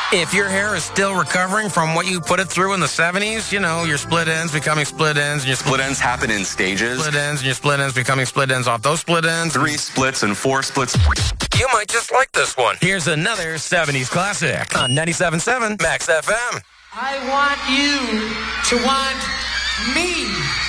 If your hair is still recovering from what you put it through in the 70s, you know, your split ends becoming split ends, and your Split ends happen in stages. split ends, and your split ends becoming split ends off those split ends. 3 splits and 4 splits. You might just like this one. Here's another 70s classic on 97.7 Max FM. I want you to want me.